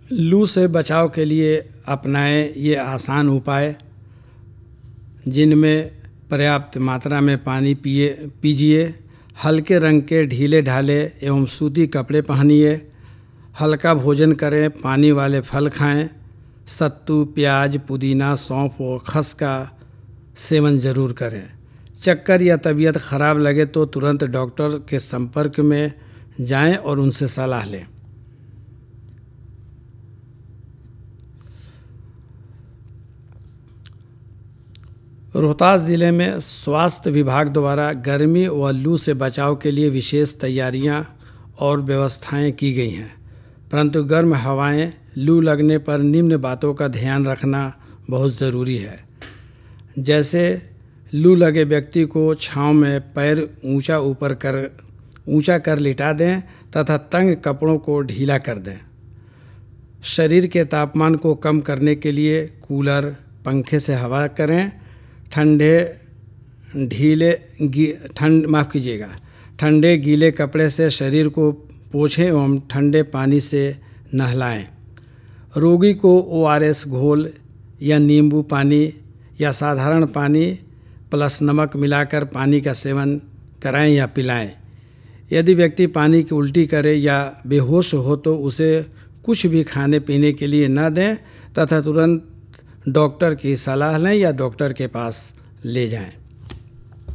लू से बचाव के लिए अपनाएं ये आसान उपाय, जिनमें पर्याप्त मात्रा में पानी पीजिए, हल्के रंग के ढीले ढाले एवं सूती कपड़े पहनिए, हल्का भोजन करें, पानी वाले फल खाएं, सत्तू, प्याज, पुदीना, सौंफ और खस का सेवन ज़रूर करें। चक्कर या तबीयत ख़राब लगे तो तुरंत डॉक्टर के संपर्क में जाएं और उनसे सलाह लें। रोहतास ज़िले में स्वास्थ्य विभाग द्वारा गर्मी व लू से बचाव के लिए विशेष तैयारियां और व्यवस्थाएं की गई हैं, परंतु गर्म हवाएं लू लगने पर निम्न बातों का ध्यान रखना बहुत ज़रूरी है। जैसे लू लगे व्यक्ति को छांव में पैर ऊंचा कर लिटा दें तथा तंग कपड़ों को ढीला कर दें। शरीर के तापमान को कम करने के लिए कूलर, पंखे से हवा करें। ठंडे गीले कपड़े से शरीर को पोंछें एवं ठंडे पानी से नहलाएं। रोगी को ORS घोल या नींबू पानी या साधारण पानी प्लस नमक मिलाकर पानी का सेवन कराएं या पिलाएं। यदि व्यक्ति पानी की उल्टी करे या बेहोश हो तो उसे कुछ भी खाने पीने के लिए न दें तथा तुरंत डॉक्टर की सलाह लें या डॉक्टर के पास ले जाएं।